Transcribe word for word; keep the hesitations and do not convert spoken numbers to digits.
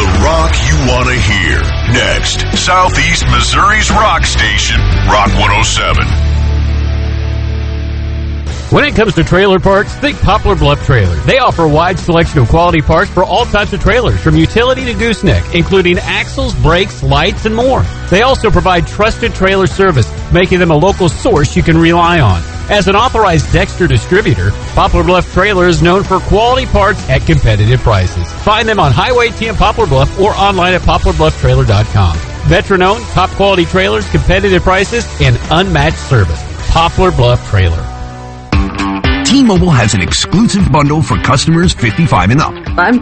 The rock you want to hear. Next, Southeast Missouri's rock station, Rock one oh seven. When it comes to trailer parts, think Poplar Bluff Trailer. They offer a wide selection of quality parts for all types of trailers, from utility to gooseneck, including axles, brakes, lights, and more. They also provide trusted trailer service, making them a local source you can rely on. As an authorized Dexter distributor, Poplar Bluff Trailer is known for quality parts at competitive prices. Find them on Highway T in Poplar Bluff or online at poplar bluff trailer dot com. Veteran-owned, top-quality trailers, competitive prices, and unmatched service. Poplar Bluff Trailer. T-Mobile has an exclusive bundle for customers fifty-five and up. I'm